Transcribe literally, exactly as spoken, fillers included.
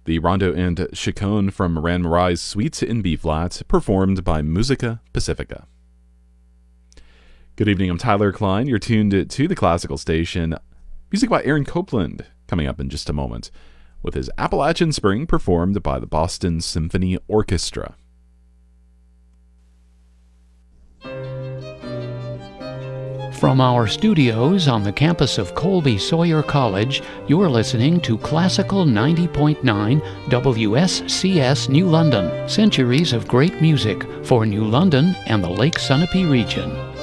the Rondo and Chaconne from Moran Murray's Suite in B-flat, performed by Musica Pacifica. Good evening, I'm Tyler Klein. You're tuned to the Classical Station. Music by Aaron Copland coming up in just a moment, with his Appalachian Spring performed by the Boston Symphony Orchestra. From our studios on the campus of Colby Sawyer College, you're listening to Classical ninety point nine W S C S New London, centuries of great music for New London and the Lake Sunapee region.